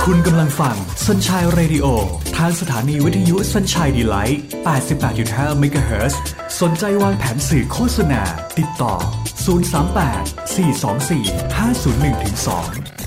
คุณกำลังฟัง Sunshine Radio ทางสถานีวิทยุ Sunshine Delight 88.5 MHz สนใจวางแผนสื่อโฆษณาติดต่อ038 424 501-2